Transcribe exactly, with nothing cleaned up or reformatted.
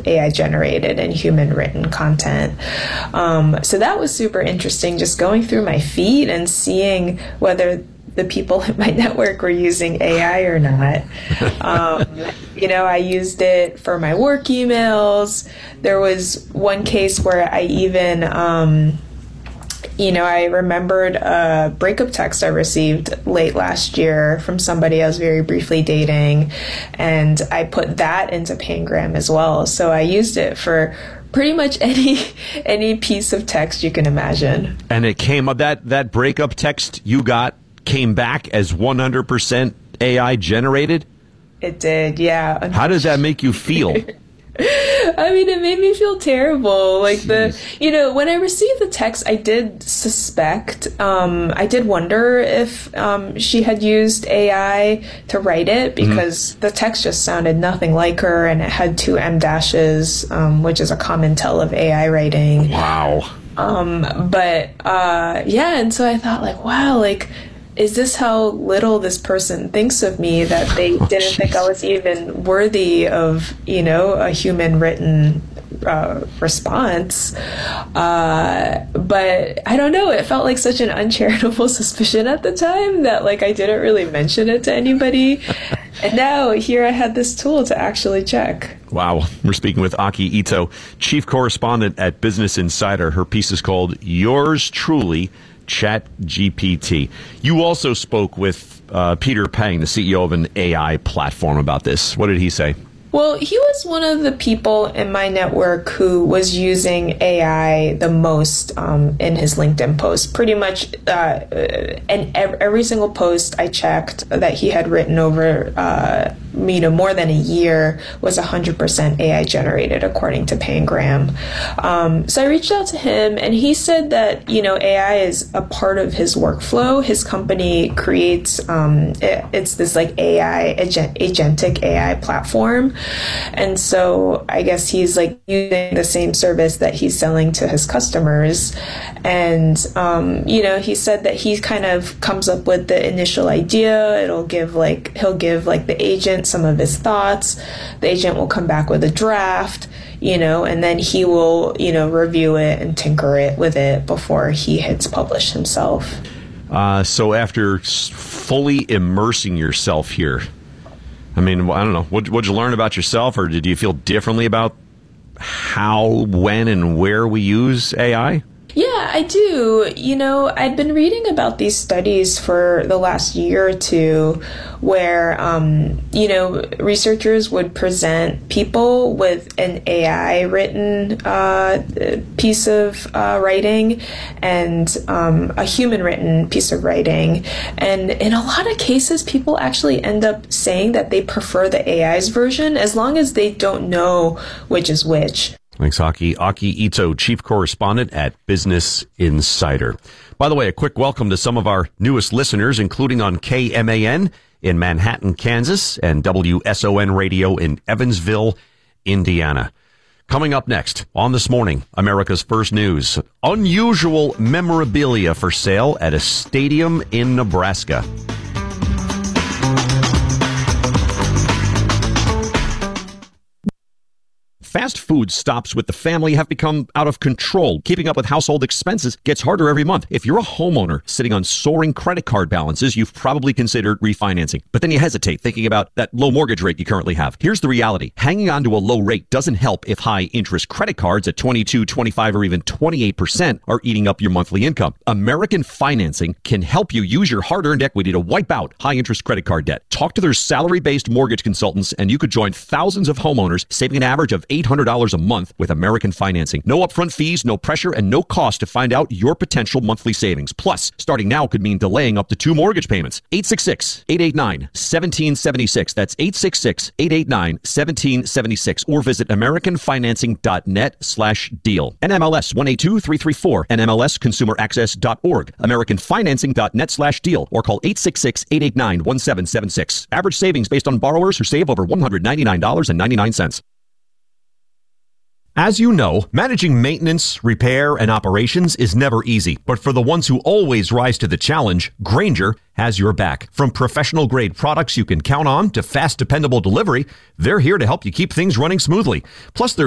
A I generated and human written content. Um, so that was super interesting, just going through my feed and seeing whether the people in my network were using A I or not. Um, you know, I used it for my work emails. There was one case where I even, um, you know, I remembered a breakup text I received late last year from somebody I was very briefly dating, and I put that into Pangram as well. So I used it for pretty much any any piece of text you can imagine. And it came up, that that breakup text you got came back as one hundred percent A I generated? It did, yeah. How does that make you feel? I mean, it made me feel terrible. Like, the, you know, when I received the text, I did suspect, um, I did wonder if um, she had used A I to write it, because mm-hmm. the text just sounded nothing like her, and it had two M dashes, um, which is a common tell of A I writing. Wow. Um, but, uh, yeah, and so I thought, like, wow, like, is this how little this person thinks of me, that they oh, didn't geez. think I was even worthy of, you know, a human written uh, response? Uh, but I don't know. It felt like such an uncharitable suspicion at the time that, like, I didn't really mention it to anybody. And now here I had this tool to actually check. Wow. We're speaking with Aki Ito, chief correspondent at Business Insider. Her piece is called Yours Truly, ChatGPT. You also spoke with uh, Peter Peng, the C E O of an A I platform, about this. What did he say? Well, he was one of the people in my network who was using A I the most um, in his LinkedIn post. Pretty much, uh, and every single post I checked that he had written over, uh, you know, more than a year was one hundred percent A I generated, according to Pangram. Um, so I reached out to him, and he said that, you know, A I is a part of his workflow. His company creates, um, it, it's this like A I, agent, agentic A I platform. And so I guess he's like using the same service that he's selling to his customers. And, um, you know, he said that he kind of comes up with the initial idea. It'll give like, he'll give like the agent some of his thoughts. The agent will come back with a draft, you know, and then he will, you know, review it and tinker it with it before he hits publish himself. Uh, so after fully immersing yourself here, I mean, I don't know. What what'd you learn about yourself, or did you feel differently about how, when, and where we use A I? Yeah, I do. You know, I'd been reading about these studies for the last year or two where, um, you know, researchers would present people with an A I written uh, piece of uh, writing and um, a human written piece of writing. And in a lot of cases, people actually end up saying that they prefer the A I's version as long as they don't know which is which. Thanks, Aki. Aki Ito, chief correspondent at Business Insider. By the way, a quick welcome to some of our newest listeners, including on K M A N in Manhattan, Kansas, and W S O N Radio in Evansville, Indiana. Coming up next on This Morning, America's First News, unusual memorabilia for sale at a stadium in Nebraska. Fast food stops with the family have become out of control. Keeping up with household expenses gets harder every month. If you're a homeowner sitting on soaring credit card balances, you've probably considered refinancing. But then you hesitate, thinking about that low mortgage rate you currently have. Here's the reality. Hanging on to a low rate doesn't help if high interest credit cards at twenty-two, twenty-five, or even twenty-eight percent are eating up your monthly income. American Financing can help you use your hard-earned equity to wipe out high interest credit card debt. Talk to their salary-based mortgage consultants, and you could join thousands of homeowners, saving an average of eight hundred dollars a month with American Financing. No upfront fees, no pressure, and no cost to find out your potential monthly savings. Plus, starting now could mean delaying up to two mortgage payments. eight six six, eight eight nine, one seven seven six. That's eight six six, eight eight nine, one seven seven six. Or visit americanfinancing.net slash deal. N M L S one eight two three three four. N M L S consumer access dot org. americanfinancing.net slash deal. Or call eight six six, eight eight nine, one seven seven six. Average savings based on borrowers who save over one hundred ninety-nine dollars and ninety-nine cents. As you know, managing maintenance, repair, and operations is never easy. But for the ones who always rise to the challenge, Grainger has your back. From professional-grade products you can count on to fast, dependable delivery, they're here to help you keep things running smoothly. Plus, they're